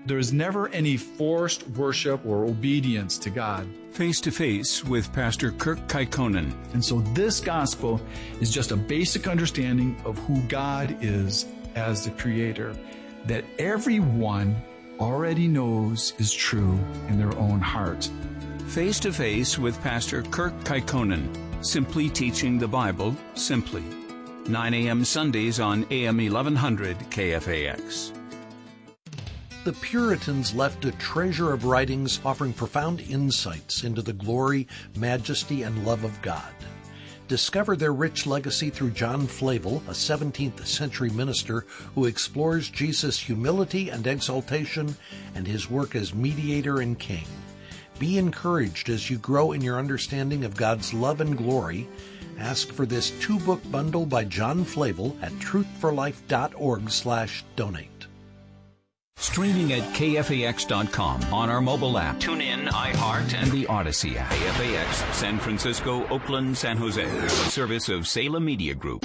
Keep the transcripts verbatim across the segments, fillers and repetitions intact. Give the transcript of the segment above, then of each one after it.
There is never any forced worship or obedience to God. Face to Face with Pastor Kirk Kekkonen. And so this gospel is just a basic understanding of who God is as the Creator, that everyone already knows is true in their own heart. Face to Face with Pastor Kirk Kekkonen. Simply teaching the Bible simply. nine a.m. Sundays on A M eleven hundred K F A X. The Puritans left a treasure of writings offering profound insights into the glory, majesty, and love of God. Discover their rich legacy through John Flavel, a seventeenth century minister who explores Jesus' humility and exaltation and his work as mediator and king. Be encouraged as you grow in your understanding of God's love and glory. Ask for this two-book bundle by John Flavel at truthforlife.org slash donate. Streaming at K F A X dot com on our mobile app, TuneIn, iHeart, and the Odyssey app. K F A X, San Francisco, Oakland, San Jose. A service of Salem Media Group.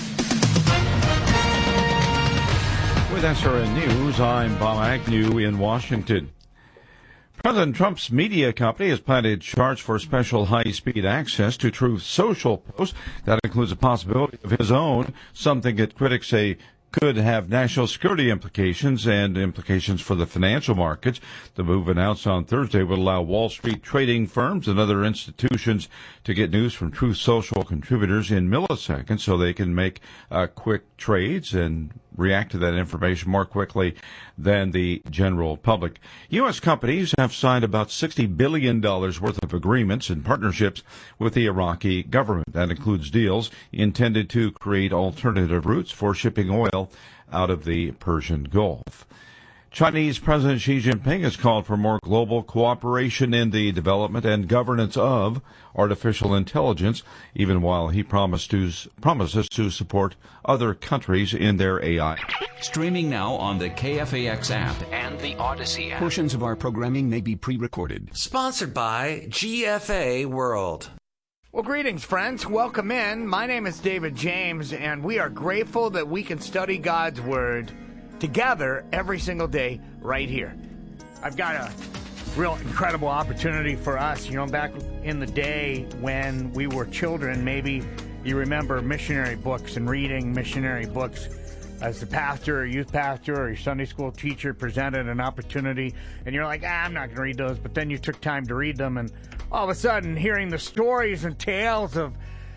With S R N News, I'm Bob Agnew in Washington. President Trump's media company has planted charge for special high-speed access to Truth Social posts. That includes a possibility of his own, something that critics say could have national security implications and implications for the financial markets. The move announced on Thursday would allow Wall Street trading firms and other institutions to get news from Truth Social contributors in milliseconds so they can make uh, quick trades and react to that information more quickly than the general public. U S companies have signed about sixty billion dollars worth of agreements and partnerships with the Iraqi government. That includes deals intended to create alternative routes for shipping oil out of the Persian Gulf. Chinese President Xi Jinping has called for more global cooperation in the development and governance of artificial intelligence, even while he promised to, promises to support other countries in their A I. Streaming now on the K F A X app and the Odyssey app. Portions of our programming may be pre-recorded. Sponsored by G F A World. Well, greetings, friends. Welcome in. My name is David James, and we are grateful that we can study God's Word together every single day right here. I've got a real incredible opportunity for us. You know, back in the day when we were children, maybe you remember missionary books and reading missionary books. As the pastor or youth pastor or your Sunday school teacher presented an opportunity, and you're like, ah, I'm not going to read those, but then you took time to read them, and all of a sudden hearing the stories and tales of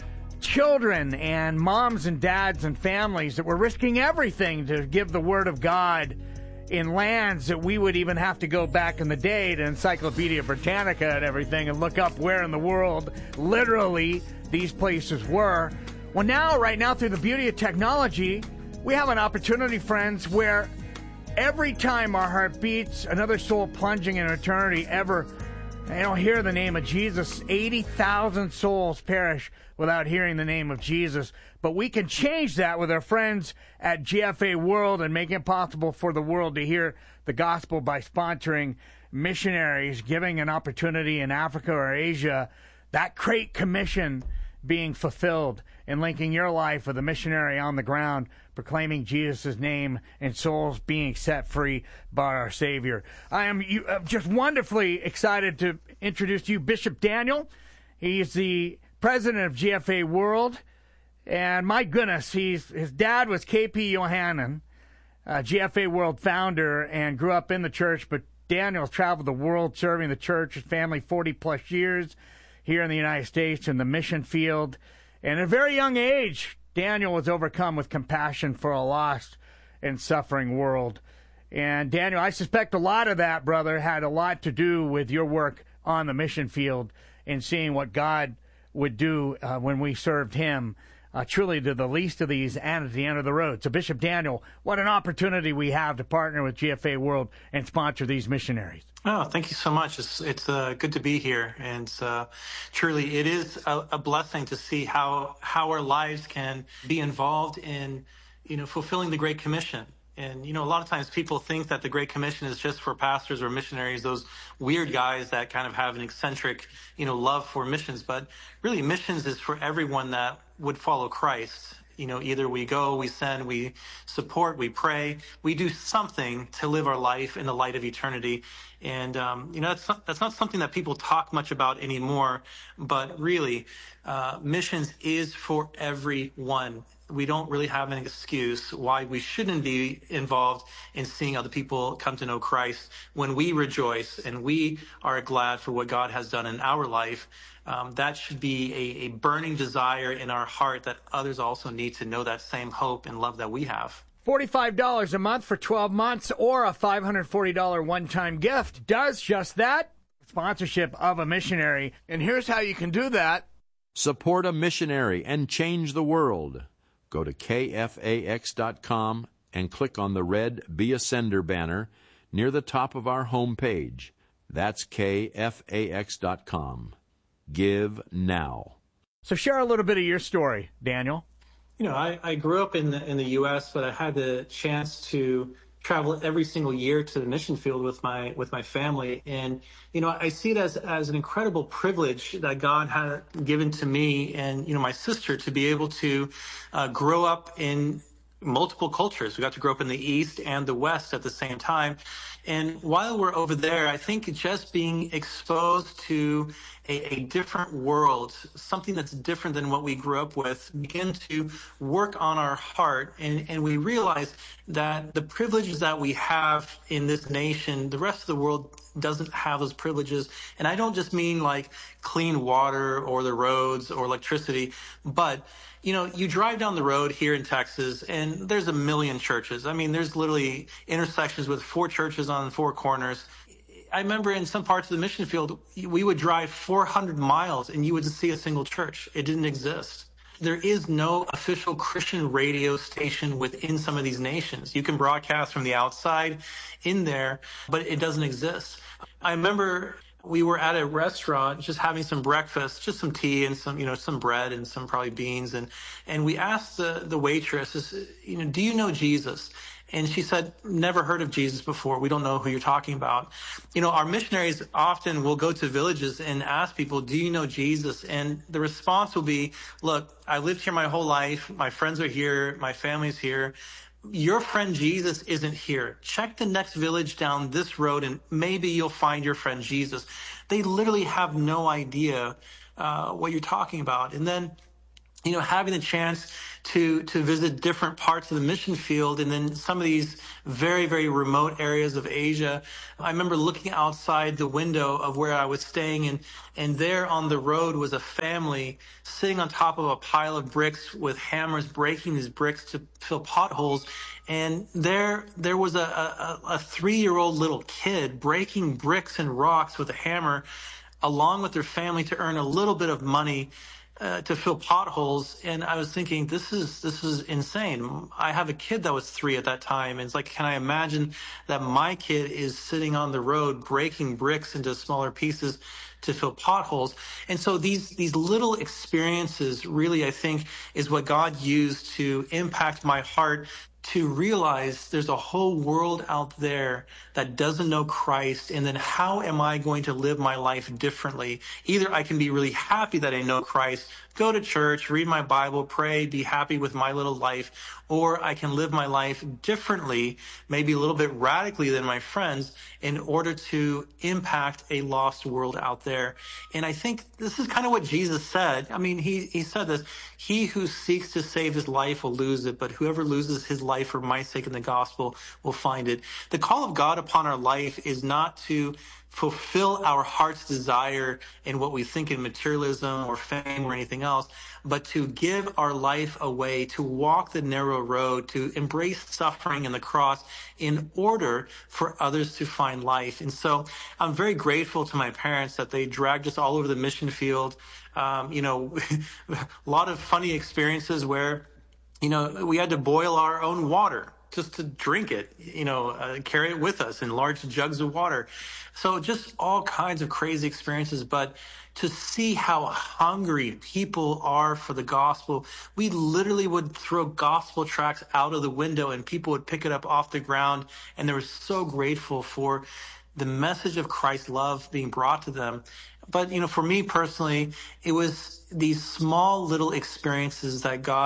children and moms and dads and families that were risking everything to give the Word of God in lands that we would even have to go back in the day to Encyclopedia Britannica and everything and look up where in the world literally these places were. Well, now, right now, through the beauty of technology, we have an opportunity, friends, where every time our heart beats, another soul plunging in eternity ever, you know, hear the name of Jesus. eighty thousand souls perish without hearing the name of Jesus. But we can change that with our friends at G F A World and make it possible for the world to hear the gospel by sponsoring missionaries, giving an opportunity in Africa or Asia, that great commission being fulfilled, and linking your life with a missionary on the ground, proclaiming Jesus' name and souls being set free by our Savior. I am you, uh, just wonderfully excited to introduce to you Bishop Daniel. He's the president of G F A World, and my goodness, he's his dad was K P Yohannan, uh, G F A World founder, and grew up in the church, but Daniel's traveled the world serving the church, his family, forty plus years here in the United States in the mission field. And at a very young age, Daniel was overcome with compassion for a lost and suffering world. And Daniel, I suspect a lot of that, brother, had a lot to do with your work on the mission field and seeing what God would do uh, when we served him, uh, truly to the least of these and at the end of the road. So, Bishop Daniel, what an opportunity we have to partner with G F A World and sponsor these missionaries. Oh, thank you so much. It's it's uh, good to be here, and uh, truly, it is a, a blessing to see how how our lives can be involved in, you know, fulfilling the Great Commission. And you know, a lot of times people think that the Great Commission is just for pastors or missionaries, those weird guys that kind of have an eccentric, you know, love for missions. But really, missions is for everyone that would follow Christ. You know, either we go, we send, we support, we pray, we do something to live our life in the light of eternity. And, um, you know, that's not, that's not something that people talk much about anymore, but really, uh, missions is for everyone. We don't really have an excuse why we shouldn't be involved in seeing other people come to know Christ. When we rejoice and we are glad for what God has done in our life, um, that should be a, a burning desire in our heart that others also need to know that same hope and love that we have. forty-five dollars a month for twelve months or a five hundred forty dollars one-time gift does just that. Sponsorship of a missionary. And here's how you can do that. Support a missionary and change the world. Go to K F A X dot com and click on the red Be a Sender banner near the top of our home page. That's K F A X dot com. Give now. So share a little bit of your story, Daniel. You know, I, I grew up in the, in the U S, but I had the chance to travel every single year to the mission field with my with my family. And, you know, I see it as, as an incredible privilege that God had given to me and, you know, my sister to be able to uh, grow up in multiple cultures. We got to grow up in the East and the West at the same time. And while we're over there, I think just being exposed to a, a different world, something that's different than what we grew up with, begin to work on our heart. And, and we realize that the privileges that we have in this nation, the rest of the world doesn't have those privileges. And I don't just mean like clean water or the roads or electricity, but you know, you drive down the road here in Texas and there's a million churches. I mean, there's literally intersections with four churches on four corners. I remember in some parts of the mission field, we would drive four hundred miles and you wouldn't see a single church. It didn't exist. There is no official Christian radio station within some of these nations. You can broadcast from the outside in there, but it doesn't exist. I remember we were at a restaurant just having some breakfast, just some tea and some, you know, some bread and some probably beans. And, and we asked the, the waitress, you know, do you know Jesus? And she said, never heard of Jesus before. We don't know who you're talking about. You know, our missionaries often will go to villages and ask people, do you know Jesus? And the response will be, look, I lived here my whole life. My friends are here. My family's here. Your friend Jesus isn't here. Check the next village down this road and maybe you'll find your friend Jesus. They literally have no idea uh, what you're talking about. And then, you know, having the chance to to visit different parts of the mission field and then some of these very, very remote areas of Asia. I remember looking outside the window of where I was staying and, and there on the road was a family sitting on top of a pile of bricks with hammers, breaking these bricks to fill potholes. And there, there was a, a, a three-year-old little kid breaking bricks and rocks with a hammer along with their family to earn a little bit of money Uh, to fill potholes. And I was thinking, this is this is insane. I have a kid that was three at that time. And it's like, can I imagine that my kid is sitting on the road breaking bricks into smaller pieces to fill potholes? And so these these little experiences really, I think, is what God used to impact my heart to realize there's a whole world out there that doesn't know Christ. And then how am I going to live my life differently? Either I can be really happy that I know Christ, go to church, read my Bible, pray, be happy with my little life, or I can live my life differently, maybe a little bit radically than my friends, in order to impact a lost world out there. And I think this is kind of what Jesus said. I mean, he, he said this, he who seeks to save his life will lose it, but whoever loses his life for my sake in the gospel will find it. The call of God upon our life is not to fulfill our heart's desire in what we think in materialism or fame or anything else, but to give our life away, to walk the narrow road, to embrace suffering and the cross in order for others to find life. And so I'm very grateful to my parents that they dragged us all over the mission field. Um, you know, a lot of funny experiences where, you know, we had to boil our own water just to drink it, you know, uh, carry it with us in large jugs of water. So just all kinds of crazy experiences. But to see how hungry people are for the gospel, we literally would throw gospel tracts out of the window and people would pick it up off the ground. And they were so grateful for the message of Christ's love being brought to them. But, you know, for me personally, it was these small little experiences that God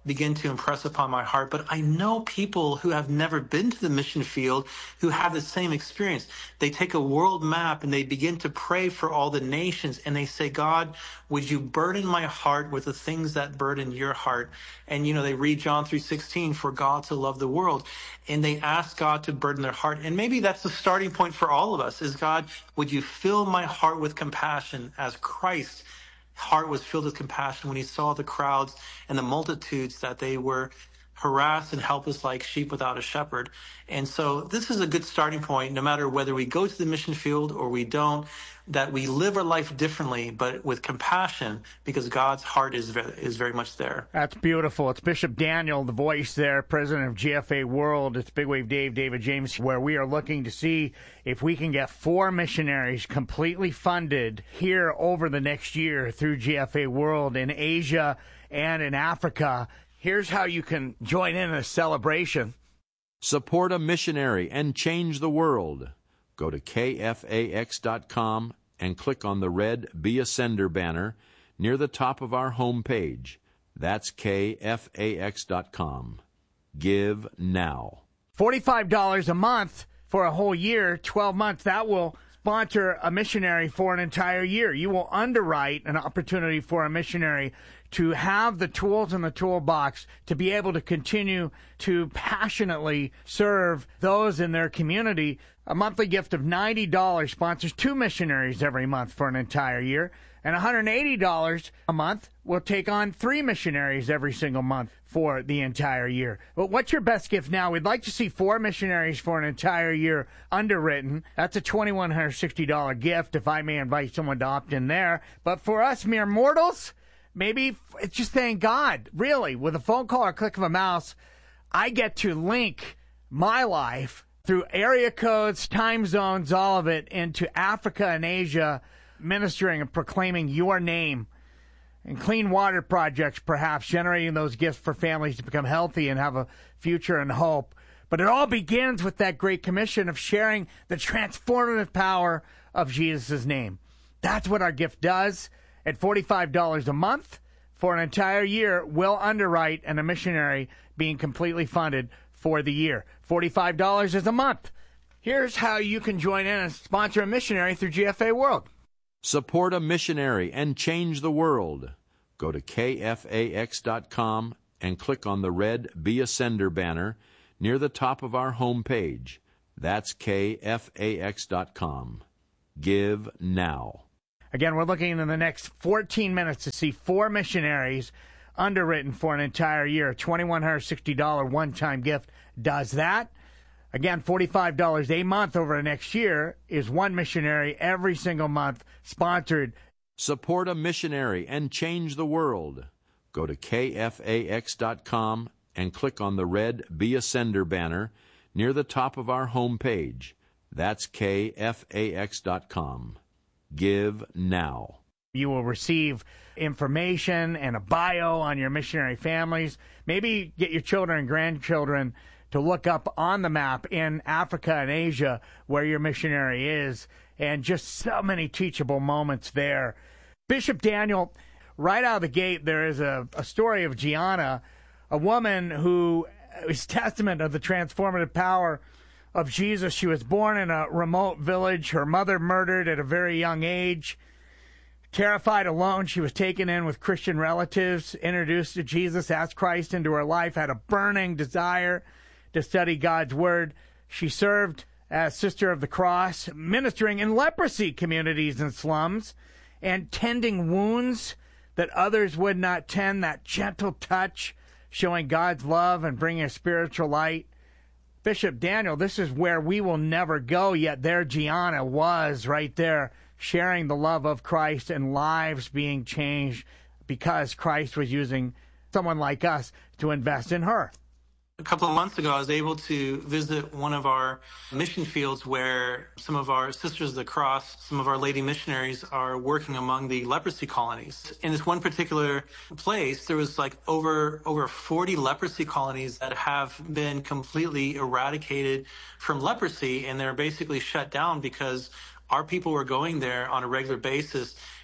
begin to impress upon my heart. But I know people who have never been to the mission field who have the same experience. They take a world map and they begin to pray for all the nations, and they say, God, would you burden my heart with the things that burden your heart? And, you know, they read John three sixteen, for God to love the world, and they ask God to burden their heart. And maybe that's the starting point for all of us, is God, would you fill my heart with compassion as Christ's heart was filled with compassion when he saw the crowds and the multitudes, that they were harassed and helpless like sheep without a shepherd. And so this is a good starting point, no matter whether we go to the mission field or we don't, that we live our life differently, but with compassion, because God's heart is very, is very much there. That's beautiful. It's Bishop Daniel, the voice there, president of G F A World. It's Big Wave Dave, David James, where we are looking to see if we can get four missionaries completely funded here over the next year through G F A World in Asia and in Africa. Here's how you can join in a celebration. Support a missionary and change the world. Go to K F A X dot com and click on the red Be a Sender banner near the top of our home page. That's K F A X dot com. Give now. forty-five dollars a month for a whole year, twelve months. That will sponsor a missionary for an entire year. You will underwrite an opportunity for a missionary to have the tools in the toolbox to be able to continue to passionately serve those in their community. A monthly gift of ninety dollars sponsors two missionaries every month for an entire year, and one hundred eighty dollars a month will take on three missionaries every single month for the entire year. But what's your best gift now? We'd like to see four missionaries for an entire year underwritten. That's a two thousand one hundred sixty dollars gift, if I may invite someone to opt in there. But for us mere mortals, maybe it's just thank God, really, with a phone call or a click of a mouse, I get to link my life through area codes, time zones, all of it, into Africa and Asia, ministering and proclaiming your name, and clean water projects, perhaps, generating those gifts for families to become healthy and have a future and hope. But it all begins with that great commission of sharing the transformative power of Jesus' name. That's what our gift does. At forty-five dollars a month for an entire year, we'll underwrite and a missionary being completely funded for the year. forty-five dollars is a month. Here's how you can join in and sponsor a missionary through G F A World. Support a missionary and change the world. Go to K F A X dot com and click on the red Be a Sender banner near the top of our home page. That's K F A X dot com. Give now. Again, we're looking in the next fourteen minutes to see four missionaries underwritten for an entire year. A two thousand one hundred sixty dollars one-time gift does that. Again, forty-five dollars a month over the next year is one missionary every single month sponsored. Support a missionary and change the world. Go to K F A X dot com and click on the red Be a Sender banner near the top of our home page. That's K F A X dot com. Give now. You will receive information and a bio on your missionary families. Maybe get your children and grandchildren to look up on the map in Africa and Asia where your missionary is, and just so many teachable moments there. Bishop Daniel, right out of the gate, there is a, a story of Gianna, a woman who is testament of the transformative power of Jesus. She was born in a remote village, her mother murdered at a very young age. Terrified, alone, she was taken in with Christian relatives, introduced to Jesus, asked Christ into her life, had a burning desire to study God's Word. She served as Sister of the Cross, ministering in leprosy communities and slums, and tending wounds that others would not tend, that gentle touch, showing God's love and bringing a spiritual light. Bishop Daniel, this is where we will never go, yet there Gianna was right there, sharing the love of Christ and lives being changed because Christ was using someone like us to invest in her. A couple of months ago, I was able to visit one of our mission fields where some of our Sisters of the Cross, some of our lady missionaries are working among the leprosy colonies. In this one particular place, there was like over over forty leprosy colonies that have been completely eradicated from leprosy, and they're basically shut down because our people were going there on a regular basis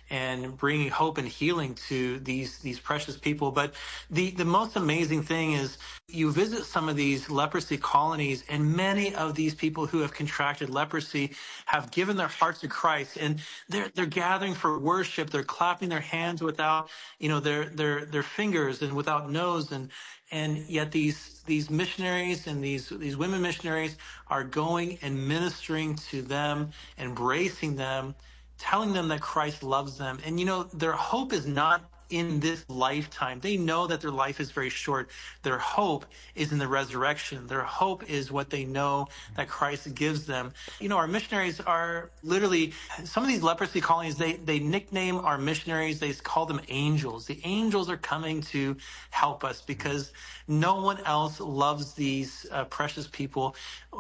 and bringing hope and healing to these these precious people. But the, the most amazing thing is you visit some of these leprosy colonies, and many of these people who have contracted leprosy have given their hearts to Christ, and they're they're gathering for worship. They're clapping their hands without, you know, their their their fingers and without nose, and and yet these these missionaries and these these women missionaries are going and ministering to them, embracing them, telling them that Christ loves them. And, you know, their hope is not in this lifetime. They know that their life is very short. Their hope is in the resurrection. Their hope is what they know that Christ gives them. You know, our missionaries are literally, some of these leprosy colonies, they, they nickname our missionaries, they call them angels. The angels are coming to help us because no one else loves these uh, precious people.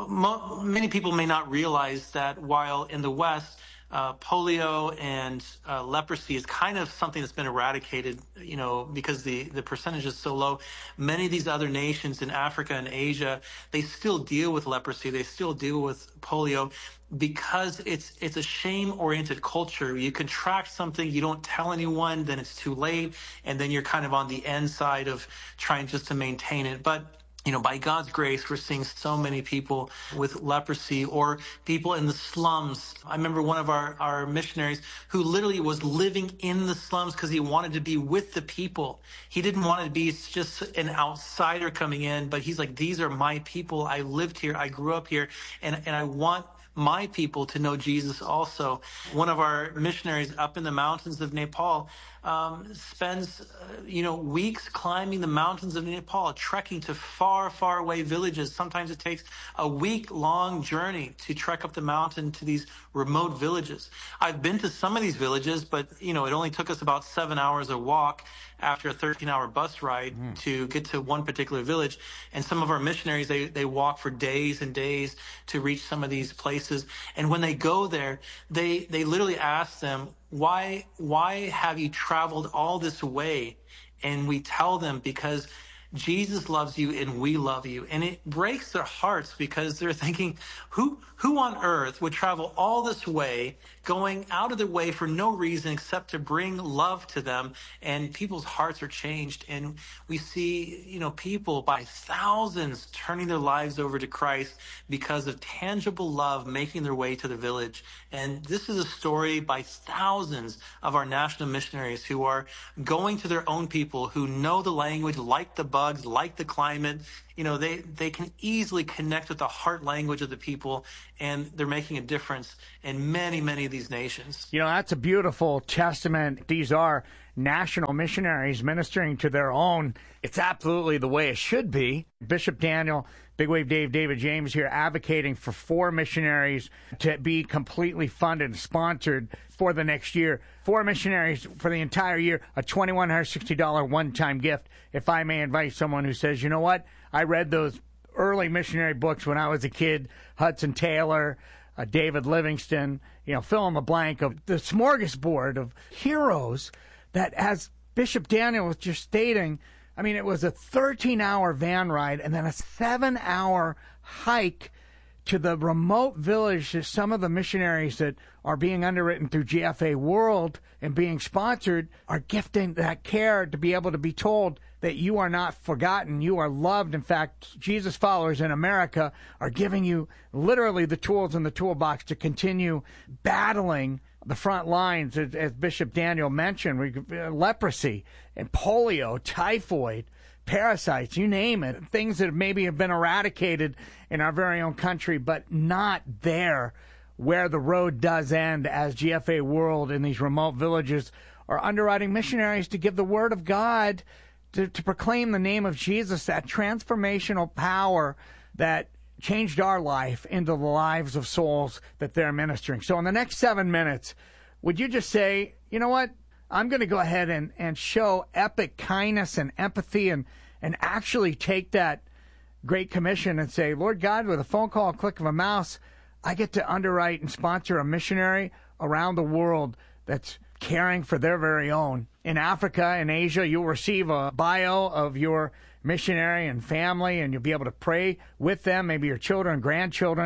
Mo- many people may not realize that while in the West, Uh, polio and uh, leprosy is kind of something that's been eradicated, you know, because the, the percentage is so low. Many of these other nations in Africa and Asia, they still deal with leprosy. They still deal with polio because it's it's a shame-oriented culture. You contract something, you don't tell anyone, then it's too late, and then you're kind of on the end side of trying just to maintain it. But you know, by God's grace, we're seeing so many people with leprosy or people in the slums. I remember one of our, our missionaries who literally was living in the slums because he wanted to be with the people. He didn't want to be just an outsider coming in, but he's like, these are my people. I lived here. I grew up here, and, and I want my people to know Jesus also. One of our missionaries up in the mountains of Nepal um, spends, uh, you know, weeks climbing the mountains of Nepal, trekking to far, far away villages. Sometimes it takes a week-long journey to trek up the mountain to these remote villages. I've been to some of these villages, but, you know, it only took us about seven hours a walk after a thirteen-hour bus ride mm. to get to one particular village. And some of our missionaries, they, they walk for days and days to reach some of these places. And when they go there, they, they literally ask them, why, why have you traveled all this way? And we tell them, because Jesus loves you and we love you. And it breaks their hearts because they're thinking, who who on earth would travel all this way, going out of their way for no reason except to bring love to them? And people's hearts are changed. And we see, you know, people by thousands turning their lives over to Christ because of tangible love making their way to the village. And this is a story by thousands of our national missionaries who are going to their own people, who know the language, like the bugs, like the climate. You know, they, they can easily connect with the heart language of the people, and they're making a difference in many, many of these nations. You know, that's a beautiful testament. These are national missionaries ministering to their own. It's absolutely the way it should be. Bishop Daniel, Big Wave Dave, David James here, advocating for four missionaries to be completely funded and sponsored for the next year. Four missionaries for the entire year, a two thousand one hundred sixty dollars one-time gift. If I may invite someone who says, you know what, I read those early missionary books when I was a kid, Hudson Taylor, uh, David Livingston, you know, fill in the blank of the smorgasbord of heroes that, as Bishop Daniel was just stating, I mean, it was a thirteen-hour van ride and then a seven-hour hike to the remote village that some of the missionaries that are being underwritten through G F A World and being sponsored are gifting that care to be able to be told that you are not forgotten, you are loved. In fact, Jesus followers in America are giving you literally the tools in the toolbox to continue battling the front lines, as, as Bishop Daniel mentioned, leprosy and polio, typhoid, parasites, you name it, things that maybe have been eradicated in our very own country, but not there where the road does end, as G F A World in these remote villages are underwriting missionaries to give the word of God, to, to proclaim the name of Jesus, that transformational power that changed our life into the lives of souls that they're ministering. So in the next seven minutes, would you just say, you know what, I'm going to go ahead and, and show epic kindness and empathy and, and actually take that Great Commission and say, Lord God, with a phone call, a click of a mouse, I get to underwrite and sponsor a missionary around the world that's caring for their very own. In Africa and Asia, you'll receive a bio of your missionary and family, and you'll be able to pray with them, maybe your children, grandchildren,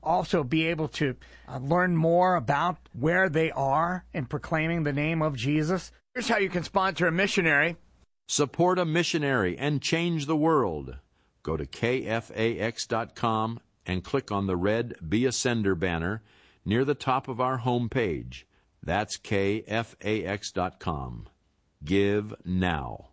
also be able to uh, learn more about where they are in proclaiming the name of Jesus. Here's how you can sponsor a missionary. Support a missionary and change the world. Go to K F A X dot com and click on the red Be a Sender banner near the top of our home page. That's K F A X dot com. Give now.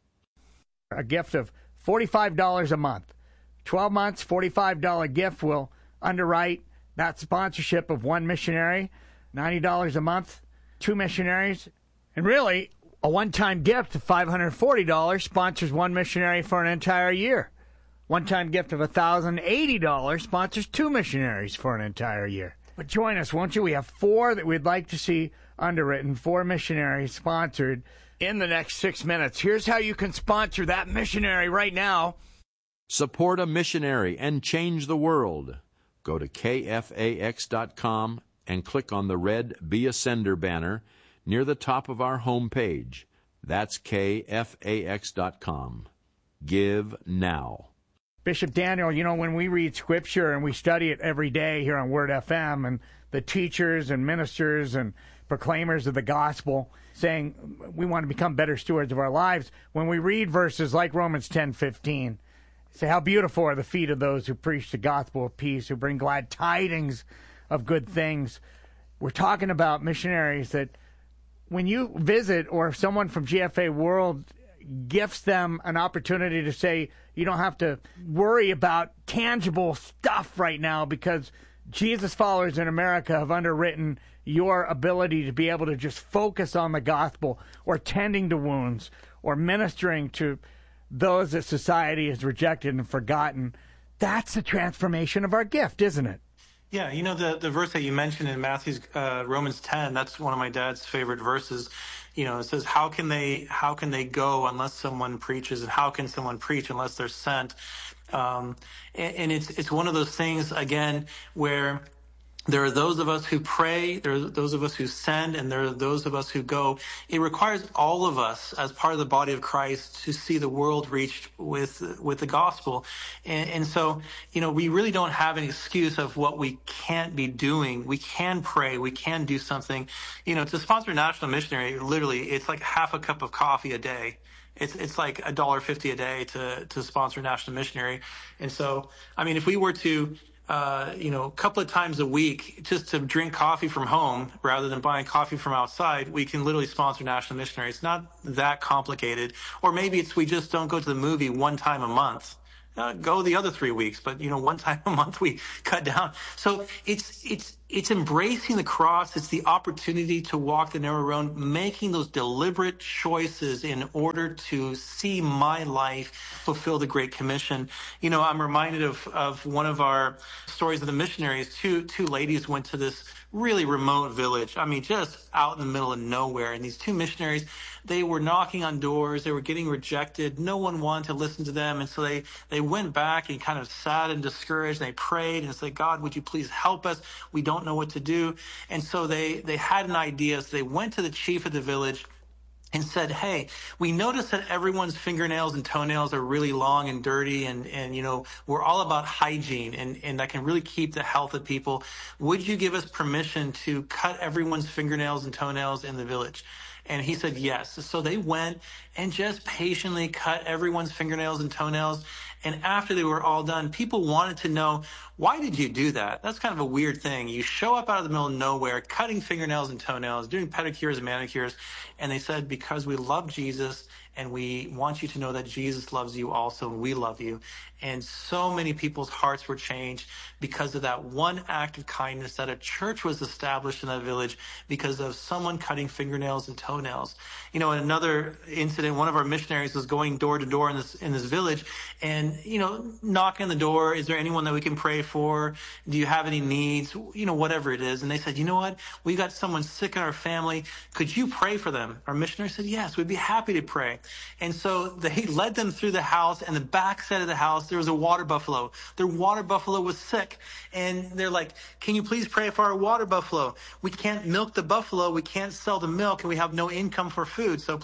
A gift of forty-five dollars a month. twelve months, forty-five dollars gift will underwrite that sponsorship of one missionary. ninety dollars a month, two missionaries. And really, a one-time gift of five hundred forty dollars sponsors one missionary for an entire year. One-time gift of one thousand eighty dollars sponsors two missionaries for an entire year. But join us, won't you? We have four that we'd like to see underwritten, four missionaries sponsored in the next six minutes. Here's how you can sponsor that missionary right now. Support a missionary and change the world. Go to K F A X dot com and click on the red Be a Sender banner near the top of our home page. That's K F A X dot com. Give now. Bishop Daniel, you know, when we read Scripture and we study it every day here on Word F M, and the teachers and ministers and proclaimers of the gospel saying we want to become better stewards of our lives, when we read verses like Romans ten fifteen, say, how beautiful are the feet of those who preach the gospel of peace, who bring glad tidings of good things. We're talking about missionaries that when you visit, or if someone from G F A World gifts them an opportunity to say, you don't have to worry about tangible stuff right now because Jesus followers in America have underwritten your ability to be able to just focus on the gospel, or tending to wounds, or ministering to those that society has rejected and forgotten. That's the transformation of our gift, isn't it? Yeah, you know, the, the verse that you mentioned in Matthew's uh, Romans ten, that's one of my dad's favorite verses. You know, it says, how can they how can they go unless someone preaches, and how can someone preach unless they're sent? Um, and, and it's it's one of those things, again, where there are those of us who pray, there are those of us who send, and there are those of us who go. It requires all of us as part of the body of Christ to see the world reached with with the gospel. And, and so, you know, we really don't have an excuse of what we can't be doing. We can pray. We can do something. You know, to sponsor a national missionary, literally, it's like half a cup of coffee a day. It's it's like a dollar fifty a day to to sponsor a national missionary. And so, I mean, if we were to Uh, you know, a couple of times a week just to drink coffee from home rather than buying coffee from outside, we can literally sponsor national missionary. It's not that complicated. Or maybe it's we just don't go to the movie one time a month. Uh, go the other three weeks, but you know, one time a month we cut down. So it's it's it's embracing the cross. It's the opportunity to walk the narrow road, making those deliberate choices in order to see my life fulfill the Great Commission. You know, I'm reminded of of one of our stories of the missionaries. Two two ladies went to this really remote village. I mean, just out in the middle of nowhere. And these two missionaries, they were knocking on doors. They were getting rejected. No one wanted to listen to them. And so they, they went back and kind of sad and discouraged. And they prayed and said, God, would you please help us? We don't know what to do. And so they, they had an idea. So they went to the chief of the village and said, hey, we noticed that everyone's fingernails and toenails are really long and dirty, and, and you know, we're all about hygiene, and, and that can really keep the health of people. Would you give us permission to cut everyone's fingernails and toenails in the village? And he said yes. So they went and just patiently cut everyone's fingernails and toenails. And after they were all done, people wanted to know, why did you do that? That's kind of a weird thing. You show up out of the middle of nowhere, cutting fingernails and toenails, doing pedicures and manicures. And they said, because we love Jesus, and we want you to know that Jesus loves you also, and we love you. And so many people's hearts were changed because of that one act of kindness, that a church was established in that village because of someone cutting fingernails and toenails. You know, in another incident, one of our missionaries was going door to door in this in this village, and, you know, knocking on the door, is there anyone that we can pray for? Do you have any needs? You know, whatever it is. And they said, you know what? We got someone sick in our family. Could you pray for them? Our missionary said, yes, we'd be happy to pray. And so they led them through the house, and the back side of the house, there was a water buffalo. Their water buffalo was sick. And they're like, can you please pray for our water buffalo? We can't milk the buffalo. We can't sell the milk, and we have no income for food. So please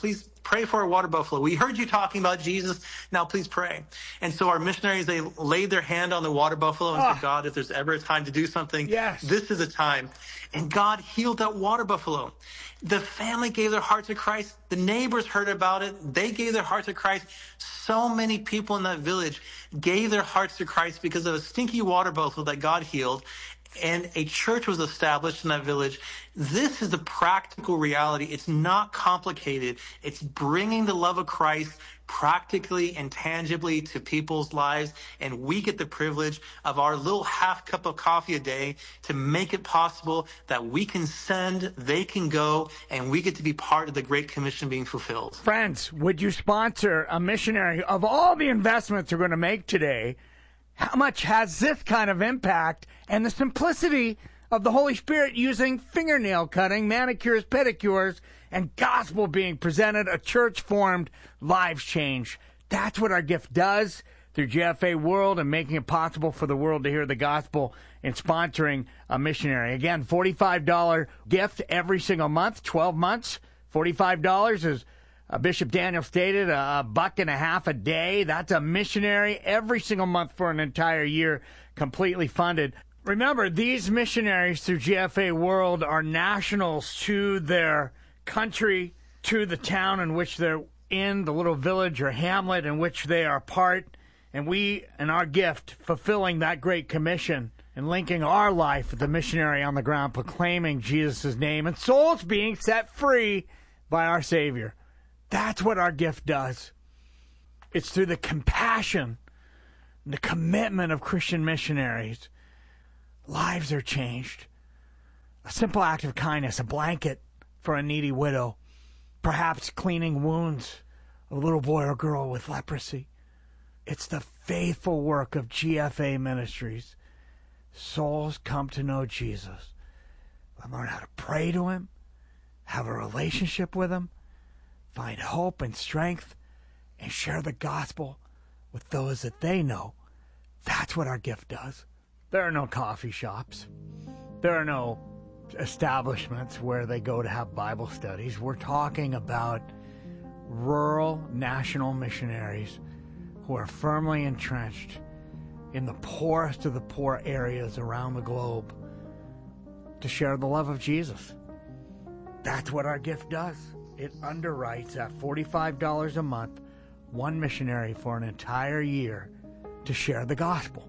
pray for our water buffalo. We heard you talking about Jesus. Now please pray. And so our missionaries, they laid their hand on the water buffalo and oh. said, God, if there's ever a time to do something, yes. this is a time. And God healed that water buffalo. The family gave their heart to Christ. The neighbors heard about it. They gave their heart to Christ. So many people in that village gave their hearts to Christ because of a stinky water buffalo that God healed. And a church was established in that village. This is the practical reality. It's not complicated. It's bringing the love of Christ practically and tangibly to people's lives. And we get the privilege of our little half cup of coffee a day to make it possible that we can send, they can go, and we get to be part of the Great Commission being fulfilled. Friends, would you sponsor a missionary? Of all the investments we're going to make today, how much has this kind of impact and the simplicity of the Holy Spirit using fingernail cutting, manicures, pedicures, and gospel being presented, a church formed, lives changed? That's what our gift does through G F A World and making it possible for the world to hear the gospel and sponsoring a missionary. Again, forty-five dollars gift every single month, twelve months. forty-five dollars is, Uh, Bishop Daniel stated, a buck and a half a day. That's a missionary every single month for an entire year, completely funded. Remember, these missionaries through G F A World are nationals to their country, to the town in which they're in, the little village or hamlet in which they are part. And we, in our gift, fulfilling that great commission and linking our life with the missionary on the ground, proclaiming Jesus' name, and souls being set free by our Savior. That's what our gift does. It's through the compassion and the commitment of Christian missionaries. Lives are changed. A simple act of kindness, a blanket for a needy widow, perhaps cleaning wounds of a little boy or girl with leprosy. It's the faithful work of G F A Ministries. Souls come to know Jesus. And learn how to pray to him, have a relationship with him, find hope and strength, and share the gospel with those that they know. That's what our gift does. There are no coffee shops. There are no establishments where they go to have Bible studies. We're talking about rural national missionaries who are firmly entrenched in the poorest of the poor areas around the globe to share the love of Jesus. That's what our gift does. It underwrites at forty-five dollars a month, one missionary for an entire year to share the gospel.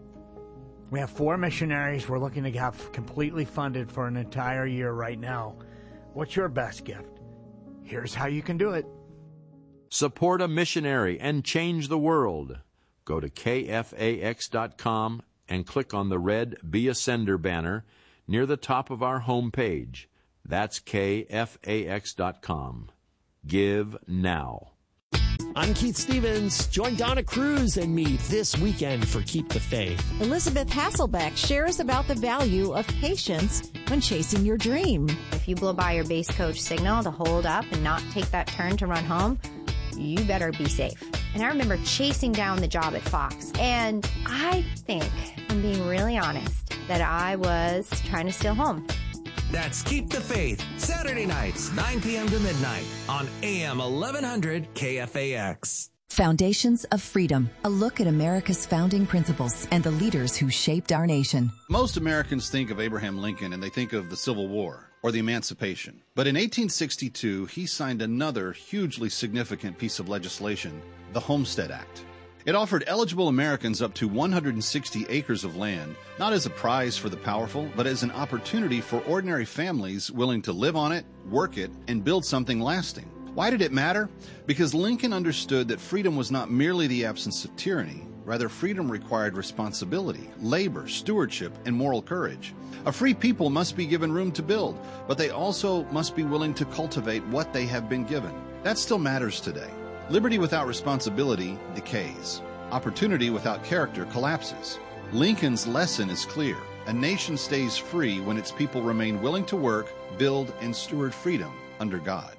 We have four missionaries we're looking to have completely funded for an entire year right now. What's your best gift? Here's how you can do it. Support a missionary and change the world. Go to K F A X dot com and click on the red Be a Sender banner near the top of our home page. That's K F A X dot com. Give now. I'm Keith Stevens. Join Donna Cruz and me this weekend for Keep the Faith. Elizabeth Hasselbeck shares about the value of patience when chasing your dream. If you blow by your base coach signal to hold up and not take that turn to run home, you better be safe. And I remember chasing down the job at Fox. And I think, if I'm being really honest, that I was trying to steal home. That's Keep the Faith, Saturday nights, nine p.m. to midnight on A M eleven hundred K F A X. Foundations of Freedom, a look at America's founding principles and the leaders who shaped our nation. Most Americans think of Abraham Lincoln and they think of the Civil War or the Emancipation. But in eighteen sixty-two, he signed another hugely significant piece of legislation, the Homestead Act. It offered eligible Americans up to one hundred sixty acres of land, not as a prize for the powerful, but as an opportunity for ordinary families willing to live on it, work it, and build something lasting. Why did it matter? Because Lincoln understood that freedom was not merely the absence of tyranny. Rather, freedom required responsibility, labor, stewardship, and moral courage. A free people must be given room to build, but they also must be willing to cultivate what they have been given. That still matters today. Liberty without responsibility decays. Opportunity without character collapses. Lincoln's lesson is clear. A nation stays free when its people remain willing to work, build, and steward freedom under God.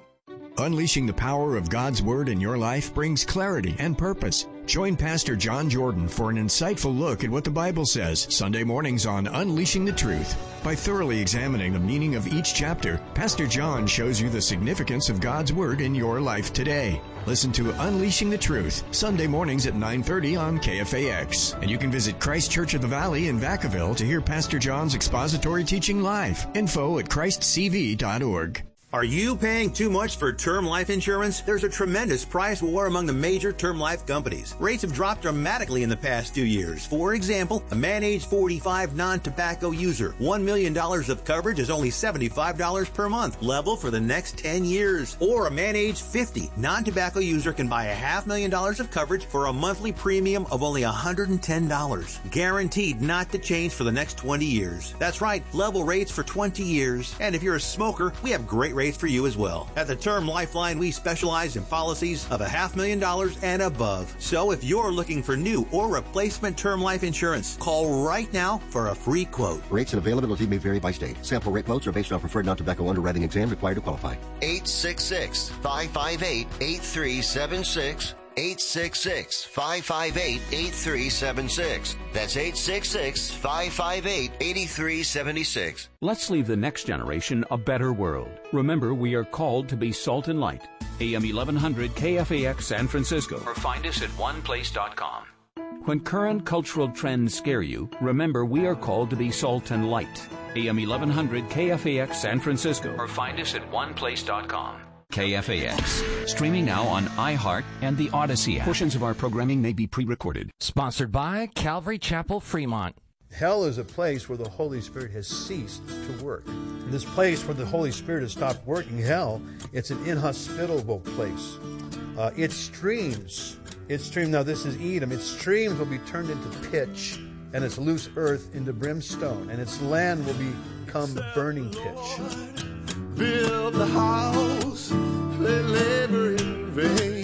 Unleashing the power of God's Word in your life brings clarity and purpose. Join Pastor John Jordan for an insightful look at what the Bible says Sunday mornings on Unleashing the Truth. By thoroughly examining the meaning of each chapter, Pastor John shows you the significance of God's Word in your life today. Listen to Unleashing the Truth, Sunday mornings at nine thirty on K F A X. And you can visit Christ Church of the Valley in Vacaville to hear Pastor John's expository teaching live. Info at christ c v dot org. Are you paying too much for term life insurance? There's a tremendous price war among the major term life companies. Rates have dropped dramatically in the past two years. For example, a man age forty-five non-tobacco user, one million dollars of coverage is only seventy-five dollars per month, level for the next ten years. Or a man age fifty non-tobacco user can buy a half million dollars of coverage for a monthly premium of only one hundred ten dollars. Guaranteed not to change for the next twenty years. That's right, level rates for twenty years. And if you're a smoker, we have great rates for you as well. At the Term Lifeline, we specialize in policies of a half million dollars and above. So if you're looking for new or replacement term life insurance, call right now for a free quote. Rates and availability may vary by state. Sample rate quotes are based on preferred non-tobacco underwriting exam required to qualify. eight six six, five five eight, eight three seven six. eight six six, five five eight, eight three seven six. That's eight six six, five five eight, eight three seven six. Let's leave the next generation a better world. Remember, we are called to be salt and light. A M eleven hundred K F A X San Francisco. Or find us at one place dot com. When current cultural trends scare you, remember we are called to be salt and light. A M eleven hundred K F A X San Francisco. Or find us at one place dot com. K F A X. Streaming now on iHeart and the Odyssey app. Portions of our programming may be pre-recorded. Sponsored by Calvary Chapel, Fremont. Hell is a place where the Holy Spirit has ceased to work. In this place where the Holy Spirit has stopped working, hell, it's an inhospitable place. Uh, its streams, its stream, now this is Edom, its streams will be turned into pitch, and its loose earth into brimstone, and its land will become burning pitch. Build the house, they labor in vain.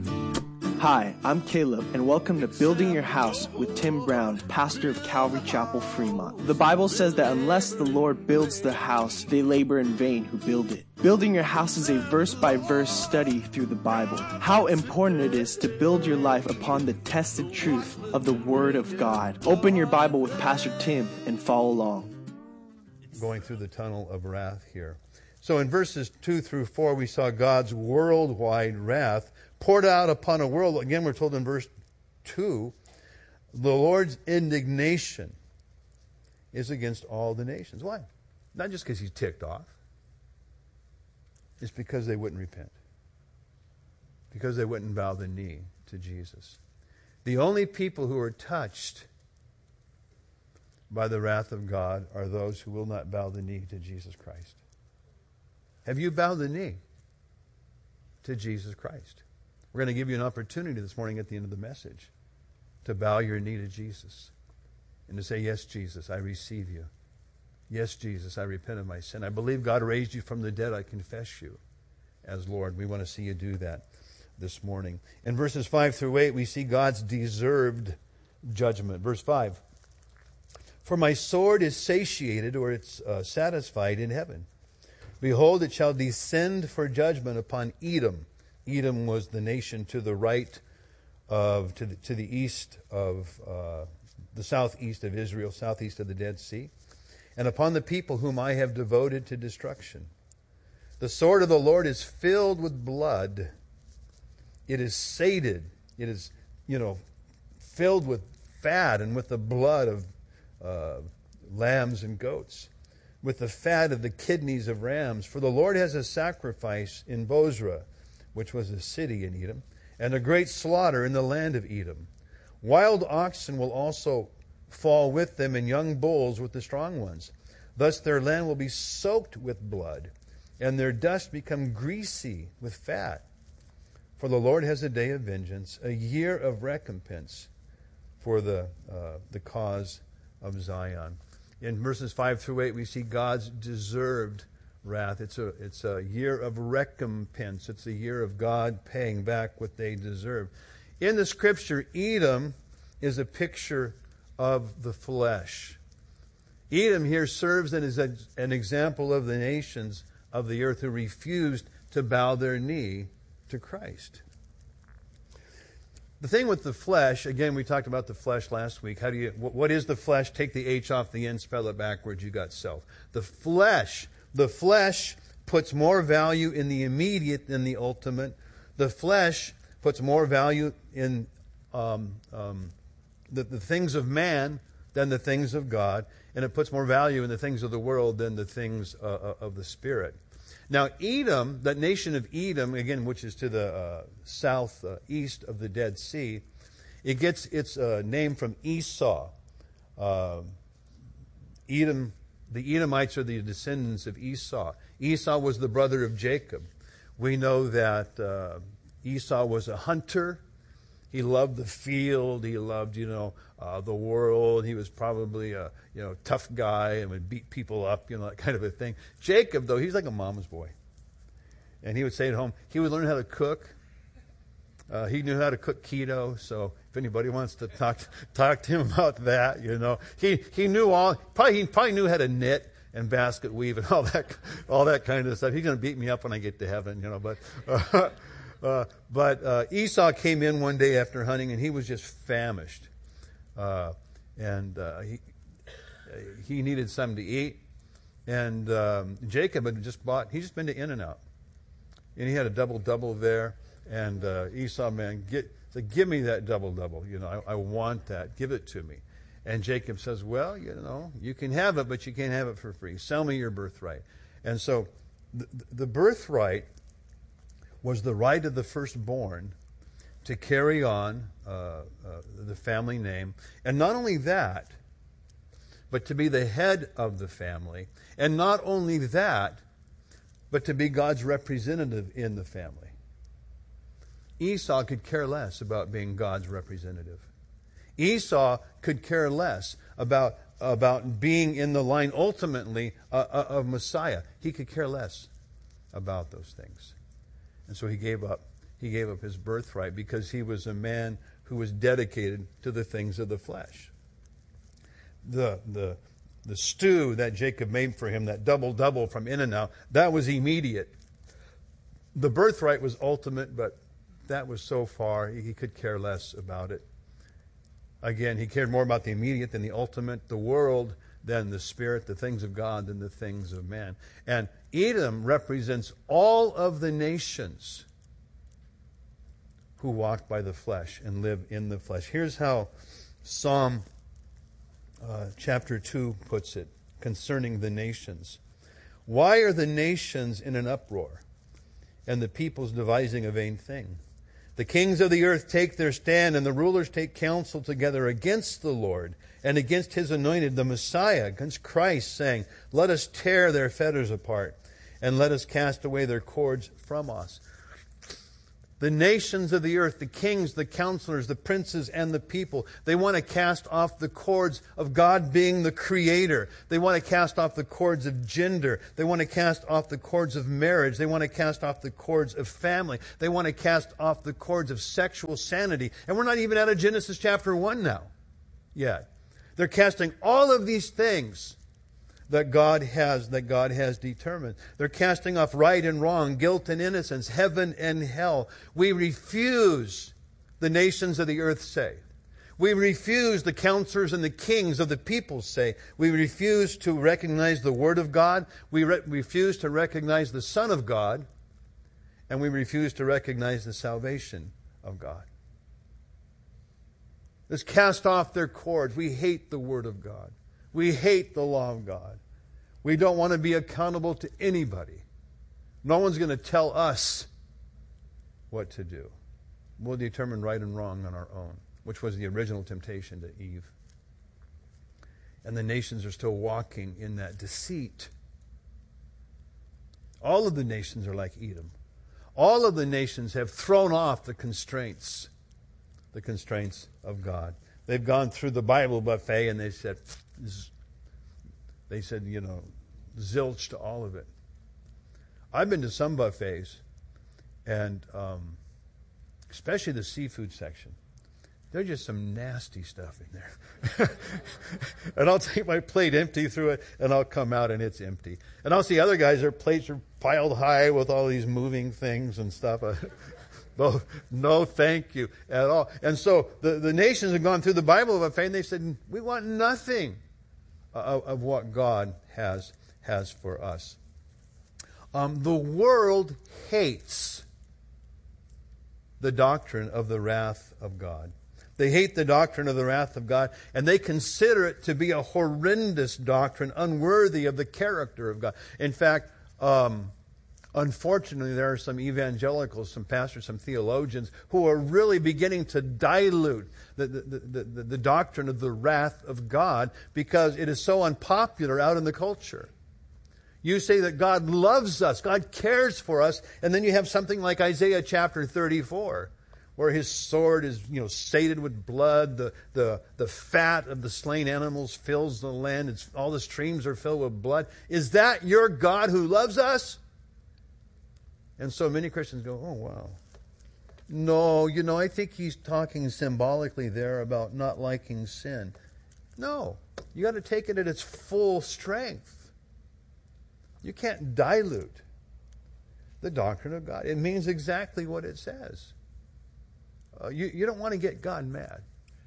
Hi, I'm Caleb, and welcome to Building Your House with Tim Brown, pastor of Calvary Chapel, Fremont. The Bible says that unless the Lord builds the house, they labor in vain who build it. Building your house is a verse-by-verse study through the Bible. How important it is to build your life upon the tested truth of the Word of God. Open your Bible with Pastor Tim and follow along. Going through the tunnel of wrath here. So in verses two through four, we saw God's worldwide wrath poured out upon a world. Again, we're told in verse two, the Lord's indignation is against all the nations. Why? Not just because he's ticked off. It's because they wouldn't repent. Because they wouldn't bow the knee to Jesus. The only people who are touched by the wrath of God are those who will not bow the knee to Jesus Christ. Have you bowed the knee to Jesus Christ? We're going to give you an opportunity this morning at the end of the message to bow your knee to Jesus and to say, yes, Jesus, I receive you. Yes, Jesus, I repent of my sin. I believe God raised you from the dead. I confess you as Lord. We want to see you do that this morning. In verses five through eight, we see God's deserved judgment. Verse five, for my sword is satiated, or it's uh, satisfied in heaven. Behold, it shall descend for judgment upon Edom. Edom was the nation to the right of, to the, to the east of, uh, the southeast of Israel, southeast of the Dead Sea, and upon the people whom I have devoted to destruction. The sword of the Lord is filled with blood. It is sated. It is, you know, filled with fat and with the blood of uh, lambs and goats, with the fat of the kidneys of rams. For the Lord has a sacrifice in Bozrah, which was a city in Edom, and a great slaughter in the land of Edom. Wild oxen will also fall with them, and young bulls with the strong ones. Thus their land will be soaked with blood, and their dust become greasy with fat. For the Lord has a day of vengeance, a year of recompense for the uh, the cause of Zion. In verses five through eight, we see God's deserved wrath. It's a, it's a year of recompense. It's a year of God paying back what they deserve. In the Scripture, Edom is a picture of the flesh. Edom here serves as an example of the nations of the earth who refused to bow their knee to Christ. The thing with the flesh, again, we talked about the flesh last week. How do you, what is the flesh? Take the H off the end, spell it backwards, you got self. The flesh, the flesh puts more value in the immediate than the ultimate. The flesh puts more value in um, um, the, the things of man than the things of God, and it puts more value in the things of the world than the things uh, of the Spirit. Now, Edom, that nation of Edom, again, which is to the uh, south uh, east of the Dead Sea, it gets its uh, name from Esau. Uh, Edom, the Edomites are the descendants of Esau. Esau was the brother of Jacob. We know that uh, Esau was a hunter. He loved the field. He loved, you know, uh, the world. He was probably a, you know, tough guy and would beat people up, you know, that kind of a thing. Jacob, though, he's like a mama's boy. And he would stay at home. He would learn how to cook. Uh, he knew how to cook keto. So if anybody wants to talk talk to him about that, you know, he he knew all. Probably he probably knew how to knit and basket weave and all that all that kind of stuff. He's going to beat me up when I get to heaven, you know, but. Uh, Uh, but uh, Esau came in one day after hunting, and he was just famished. Uh, and uh, he he needed something to eat. And um, Jacob had just bought, he'd just been to In-N-Out. And he had a double-double there. And uh, Esau, man, get, said, give me that double-double. You know, I, I want that. Give it to me. And Jacob says, well, you know, you can have it, but you can't have it for free. Sell me your birthright. And so the, the birthright was the right of the firstborn to carry on uh, uh, the family name. And not only that, but to be the head of the family. And not only that, but to be God's representative in the family. Esau could care less about being God's representative. Esau could care less about, about being in the line ultimately uh, uh, of Messiah. He could care less about those things. And so he gave up. He gave up his birthright because he was a man who was dedicated to the things of the flesh. The the the stew that Jacob made for him, that double-double from In-N-Out, that was immediate. The birthright was ultimate, but that was so far, he could care less about it. Again, he cared more about the immediate than the ultimate, the world than the spirit, the things of God than the things of man. And Edom represents all of the nations who walk by the flesh and live in the flesh. Here's how Psalm uh, chapter two puts it concerning the nations. Why are the nations in an uproar, and the peoples devising a vain thing? The kings of the earth take their stand, and the rulers take counsel together against the Lord and against his anointed, the Messiah, against Christ, saying, let us tear their fetters apart, and let us cast away their cords from us. The nations of the earth, the kings, the counselors, the princes, and the people, they want to cast off the cords of God being the creator. They want to cast off the cords of gender. They want to cast off the cords of marriage. They want to cast off the cords of family. They want to cast off the cords of sexual sanity. And we're not even out of Genesis chapter one now yet. They're casting all of these things that God has, that God has determined. They're casting off right and wrong, guilt and innocence, heaven and hell. We refuse, the nations of the earth say. We refuse, the counselors and the kings of the people say. We refuse to recognize the Word of God. We re- refuse to recognize the Son of God. And we refuse to recognize the salvation of God. Let's cast off their cords. We hate the Word of God. We hate the law of God. We don't want to be accountable to anybody. No one's going to tell us what to do. We'll determine right and wrong on our own, which was the original temptation to Eve. And the nations are still walking in that deceit. All of the nations are like Edom. All of the nations have thrown off the constraints, the constraints of God. They've gone through the Bible buffet and they said, they said, you know, zilch to all of it. I've been to some buffets, and um, especially the seafood section. There's just some nasty stuff in there. And I'll take my plate empty through it, and I'll come out and it's empty. And I'll see other guys, their plates are piled high with all these moving things and stuff. No, no, thank you at all. And so the, the nations have gone through the Bible of faith, and they said, we want nothing of, of what God has, has for us. Um, the world hates the doctrine of the wrath of God. They hate the doctrine of the wrath of God, and they consider it to be a horrendous doctrine, unworthy of the character of God. In fact, um, unfortunately, there are some evangelicals, some pastors, some theologians who are really beginning to dilute the, the, the, the, the doctrine of the wrath of God because it is so unpopular out in the culture. You say that God loves us, God cares for us, and then you have something like Isaiah chapter thirty-four, where his sword is, you know, sated with blood, the, the, the fat of the slain animals fills the land, it's, all the streams are filled with blood. Is that your God who loves us? And so many Christians go, oh, wow. No, you know, I think he's talking symbolically there about not liking sin. No, you got to take it at its full strength. You can't dilute the doctrine of God. It means exactly what it says. Uh, you, you don't want to get God mad.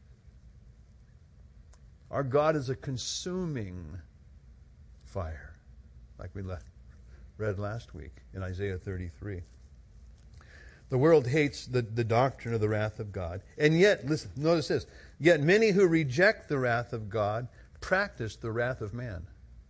Our God is a consuming fire, like we left, read last week in Isaiah thirty-three. The world hates the, the doctrine of the wrath of God. And yet, listen, notice this, yet many who reject the wrath of God practice the wrath of man.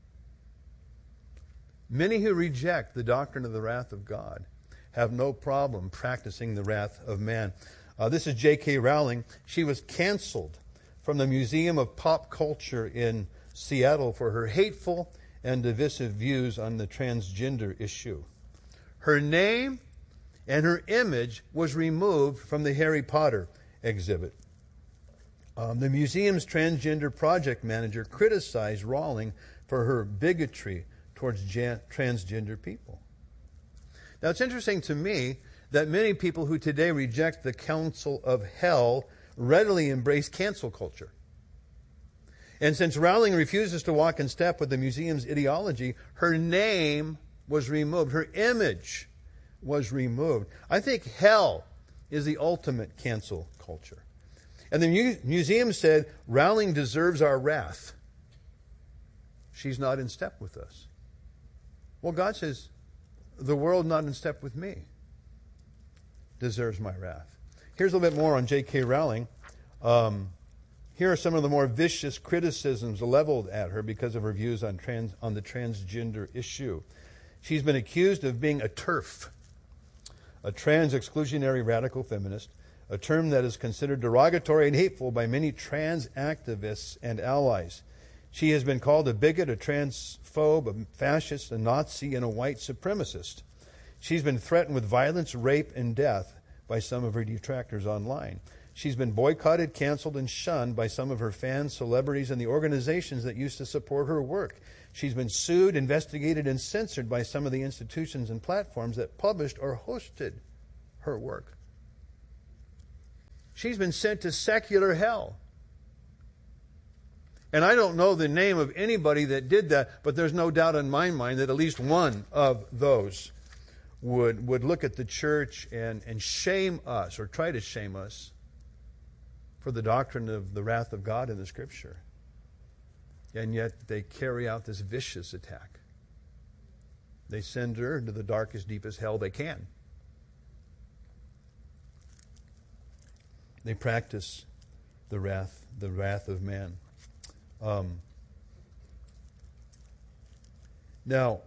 Many who reject the doctrine of the wrath of God have no problem practicing the wrath of man. Uh, this is J K Rowling. She was canceled from the Museum of Pop Culture in Seattle for her hateful and divisive views on the transgender issue. Her name and her image was removed from the Harry Potter exhibit. Um, the museum's transgender project manager criticized Rowling for her bigotry towards jan- transgender people. Now, it's interesting to me that many people who today reject the counsel of hell readily embrace cancel culture. And since Rowling refuses to walk in step with the museum's ideology, her name was removed. Her image was removed. I think hell is the ultimate cancel culture. And the mu- museum said, Rowling deserves our wrath. She's not in step with us. Well, God says, the world not in step with me deserves my wrath. Here's a little bit more on J K Rowling. Um, here are some of the more vicious criticisms leveled at her because of her views on trans, on the transgender issue. She's been accused of being a TERF, a trans-exclusionary radical feminist, a term that is considered derogatory and hateful by many trans activists and allies. She has been called a bigot, a transphobe, a fascist, a Nazi, and a white supremacist. She's been threatened with violence, rape, and death by some of her detractors online. She's been boycotted, canceled, and shunned by some of her fans, celebrities, and the organizations that used to support her work. She's been sued, investigated, and censored by some of the institutions and platforms that published or hosted her work. She's been sent to secular hell. And I don't know the name of anybody that did that, but there's no doubt in my mind that at least one of those would would look at the church and, and shame us, or try to shame us, for the doctrine of the wrath of God in the Scripture. And yet they carry out this vicious attack. They send her into the darkest, deepest hell they can. They practice the wrath, the wrath of man. Um, now,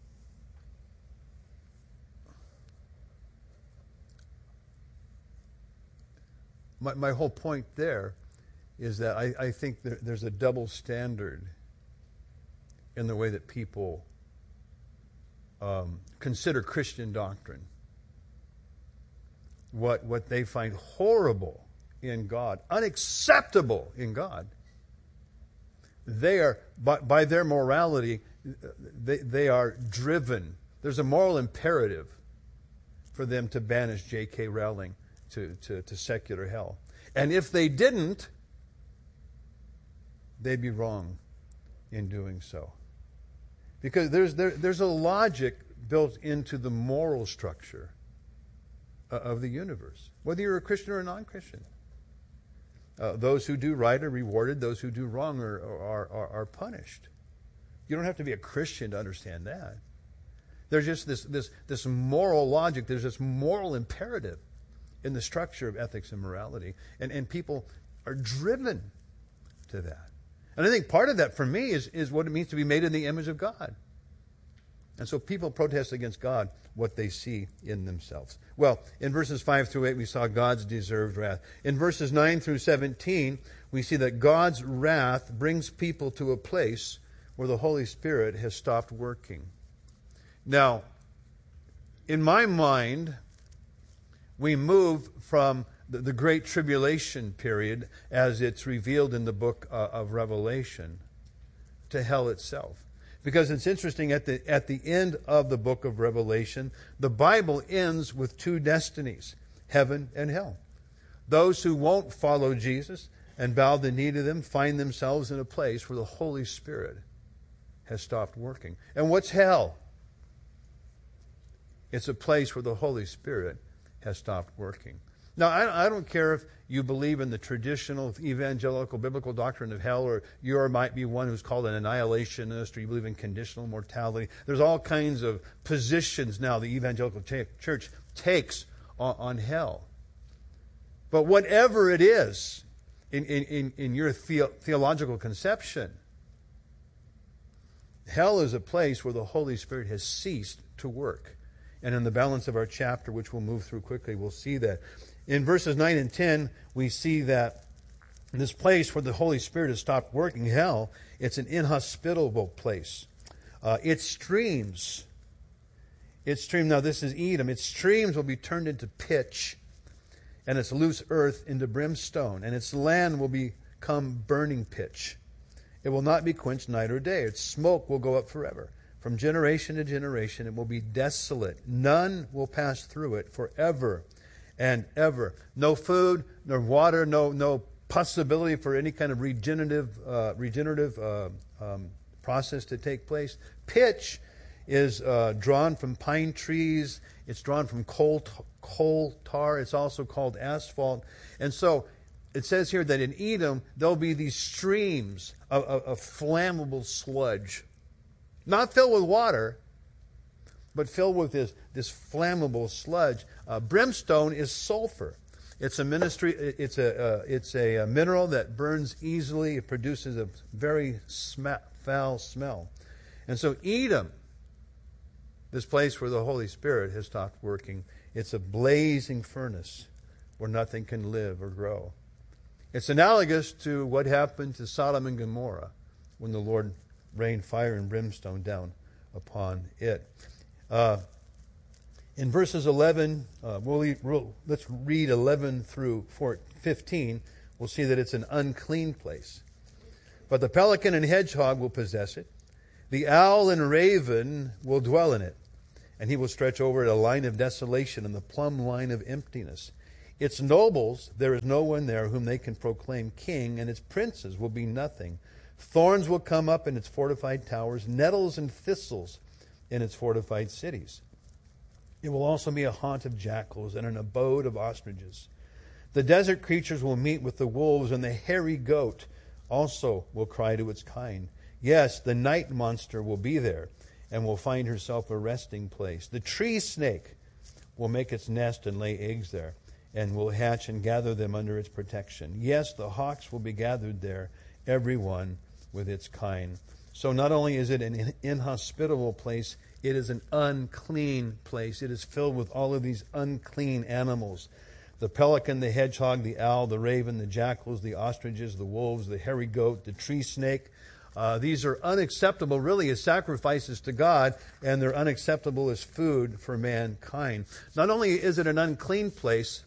my, my whole point there is that I, I think there, there's a double standard in the way that people um, consider Christian doctrine. What, what they find horrible in God, unacceptable in God, they are, by, by their morality, they, they are driven. There's a moral imperative for them to banish J K Rowling to, to, to secular hell. And if they didn't, they'd be wrong in doing so. Because there's, there, there's a logic built into the moral structure of the universe, whether you're a Christian or a non-Christian. Uh, those who do right are rewarded. Those who do wrong are, are, are, are punished. You don't have to be a Christian to understand that. There's just this, this, this moral logic. There's this moral imperative in the structure of ethics and morality. And, and people are driven to that. And I think part of that for me is, is what it means to be made in the image of God. And so people protest against God what they see in themselves. Well, in verses five through eight, we saw God's deserved wrath. In verses nine through seventeen, we see that God's wrath brings people to a place where the Holy Spirit has stopped working. Now, in my mind, we move from the, the Great Tribulation period, as it's revealed in the book uh, of Revelation, to hell itself. Because it's interesting, at the, at the end of the book of Revelation, the Bible ends with two destinies, heaven and hell. Those who won't follow Jesus and bow the knee to them find themselves in a place where the Holy Spirit has stopped working. And what's hell? It's a place where the Holy Spirit has stopped working. Now, I, I don't care if you believe in the traditional evangelical biblical doctrine of hell, or you might be one who's called an annihilationist, or you believe in conditional mortality. There's all kinds of positions now the evangelical ch- church takes on, on hell. But whatever it is in, in, in your the- theological conception, hell is a place where the Holy Spirit has ceased to work. And in the balance of our chapter, which we'll move through quickly, we'll see that. In verses nine and ten, we see that this place where the Holy Spirit has stopped working, hell, it's an inhospitable place. Uh, its streams, its stream, now this is Edom, its streams will be turned into pitch, and its loose earth into brimstone, and its land will become burning pitch. It will not be quenched night or day. Its smoke will go up forever. From generation to generation, it will be desolate. None will pass through it forever and ever. No food, no water, no no possibility for any kind of regenerative uh, regenerative uh, um, process to take place. Pitch is uh, drawn from pine trees. It's drawn from coal t- coal tar. It's also called asphalt. And so it says here that in Edom there'll be these streams of, of, of flammable sludge. Not filled with water, but filled with this, this flammable sludge. Uh, brimstone is sulfur. It's a ministry. It's a uh, it's a, a mineral that burns easily. It produces a very sm- foul smell. And so Edom, this place where the Holy Spirit has stopped working, it's a blazing furnace where nothing can live or grow. It's analogous to what happened to Sodom and Gomorrah when the Lord rained fire and brimstone down upon it. Uh, in verses eleven, uh, we'll, we'll, let's read eleven through fifteen. We'll see that it's an unclean place. But the pelican and hedgehog will possess it. The owl and raven will dwell in it. And he will stretch over it a line of desolation and the plumb line of emptiness. Its nobles, there is no one there whom they can proclaim king, and its princes will be nothing. Thorns will come up in its fortified towers, nettles and thistles in its fortified cities. It will also be a haunt of jackals and an abode of ostriches. The desert creatures will meet with the wolves, and the hairy goat also will cry to its kind. Yes, the night monster will be there and will find herself a resting place. The tree snake will make its nest and lay eggs there, and will hatch and gather them under its protection. Yes, the hawks will be gathered there, every one with its kind. So not only is it an inhospitable place, it is an unclean place. It is filled with all of these unclean animals. The pelican, the hedgehog, the owl, the raven, the jackals, the ostriches, the wolves, the hairy goat, the tree snake. Uh, these are unacceptable really as sacrifices to God, and they're unacceptable as food for mankind. Not only is it an unclean place,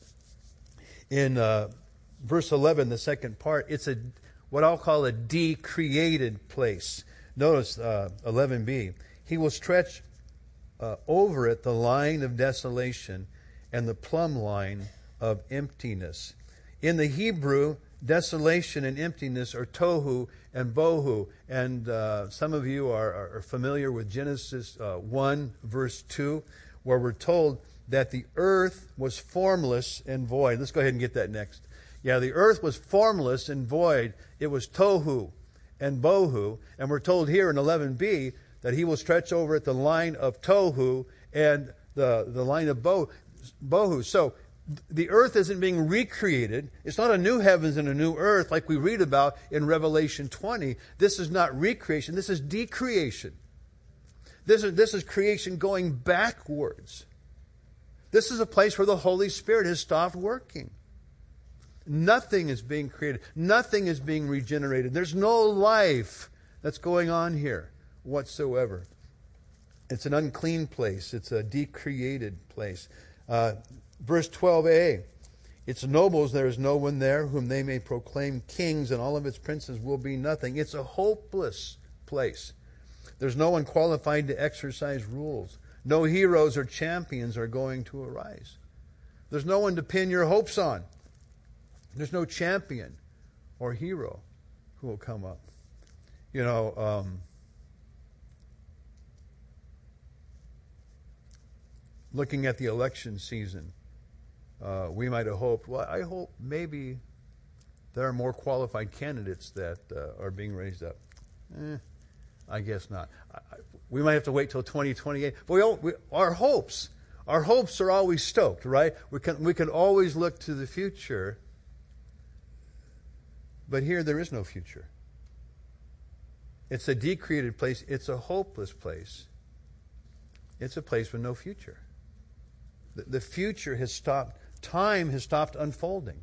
in uh, verse eleven, the second part, it's a what I'll call a decreated place. Notice uh, eleven b. He will stretch uh, over it the line of desolation and the plumb line of emptiness. In the Hebrew, desolation and emptiness are tohu and bohu. And uh, some of you are, are familiar with Genesis uh, one, verse two, where we're told that the earth was formless and void. Let's go ahead and get that next. Yeah, the earth was formless and void. It was tohu and bohu. And we're told here in eleven b that he will stretch over at the line of tohu and the, the line of bo, bohu. So the earth isn't being recreated. It's not a new heavens and a new earth like we read about in Revelation twenty. This is not recreation. This is decreation. This is, this is creation going backwards. This is a place where the Holy Spirit has stopped working. Nothing is being created. Nothing is being regenerated. There's no life that's going on here whatsoever. It's an unclean place. It's a decreated place. Uh, verse twelve a, its nobles, there is no one there whom they may proclaim kings, and all of its princes will be nothing. It's a hopeless place. There's no one qualified to exercise rules. No heroes or champions are going to arise. There's no one to pin your hopes on. There's no champion or hero who will come up. You know, um, looking at the election season, uh, we might have hoped, well, I hope maybe there are more qualified candidates that uh, are being raised up. Eh, I guess not. I, I, we might have to wait till twenty twenty-eight. But we, all, we, our hopes, our hopes are always stoked, right? We can, we can always look to the future. But here there is no future. It's a decreated place. It's a hopeless place. It's a place with no future. The, the future has stopped. Time has stopped unfolding.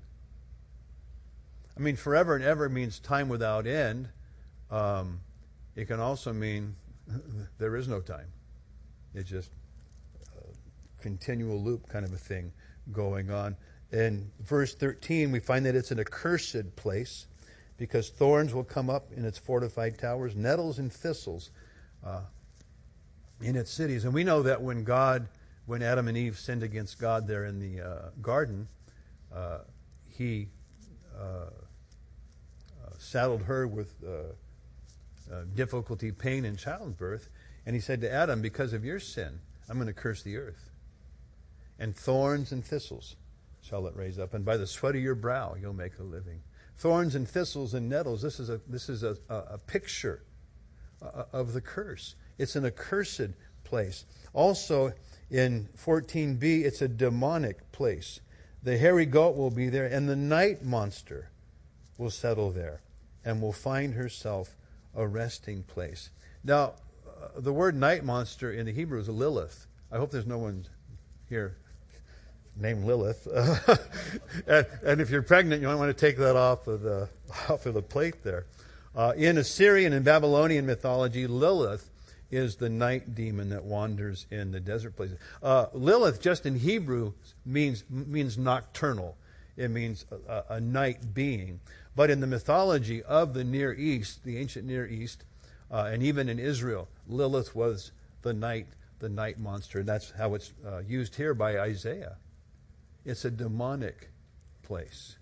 I mean, forever and ever means time without end. Um, it can also mean there is no time. It's just a continual loop kind of a thing going on. In verse thirteen, we find that it's an accursed place, because thorns will come up in its fortified towers, nettles and thistles uh, in its cities. And we know that when God, when Adam and Eve sinned against God there in the uh, garden, uh, he uh, uh, saddled her with uh, uh, difficulty, pain, and childbirth. And he said to Adam, because of your sin, I'm going to curse the earth. And thorns and thistles shall it raise up, and by the sweat of your brow you'll make a living. Thorns and thistles and nettles, this is a, this is a, a, a picture of the curse. It's an accursed place. Also, in fourteen b, it's a demonic place. The hairy goat will be there, and the night monster will settle there and will find herself a resting place. Now, uh, the word night monster in the Hebrew is a Lilith. I hope there's no one here named Lilith. and, and if you're pregnant, you might want to take that off of the, off of the plate there. Uh, in Assyrian and Babylonian mythology, Lilith is the night demon that wanders in the desert places. Uh, Lilith, just in Hebrew, means means nocturnal. It means a, a night being. But in the mythology of the Near East, the ancient Near East, uh, and even in Israel, Lilith was the night, the night monster. And that's how it's uh, used here by Isaiah. It's a demonic place.